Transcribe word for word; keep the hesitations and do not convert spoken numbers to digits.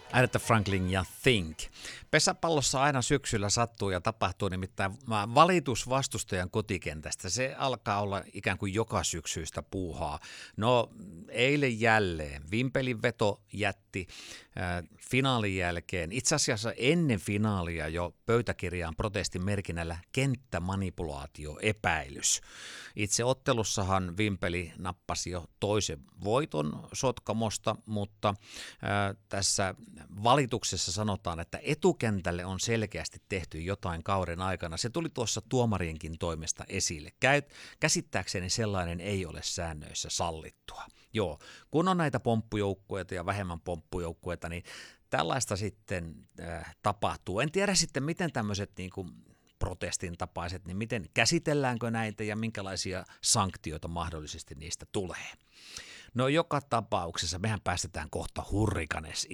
Aretha Franklin ja Think. Pesäpallossa aina syksyllä sattuu ja tapahtuu nimittäin valitus vastustajan kotikentästä. Se alkaa olla ikään kuin joka syksyistä puuhaa. No eilen jälleen Vimpelin veto jätti äh, finaalin jälkeen, itse asiassa ennen finaalia jo pöytäkirjaan protestin merkinnällä kenttämanipulaatio epäilys. Itse ottelussahan Vimpeli nappasi jo toisen voiton Sotkamosta, mutta äh, tässä valituksessa sanotaan, että etukentälle on selkeästi tehty jotain kauden aikana. Se tuli tuossa tuomarienkin toimesta esille. Käsittääkseni sellainen ei ole säännöissä sallittua. Joo, kun on näitä pomppujoukkueita ja vähemmän pomppujoukkueita, niin tällaista sitten äh, tapahtuu. En tiedä sitten, miten tämmöiset niin kuin protestin tapaiset, niin miten käsitelläänkö näitä ja minkälaisia sanktioita mahdollisesti niistä tulee. No joka tapauksessa mehän päästetään kohta Hurrikanes